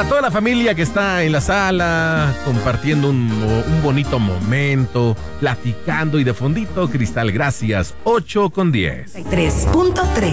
Para toda la familia que está en la sala, compartiendo un bonito momento, platicando y de fondito, Cristal, gracias. 8:10. 3.3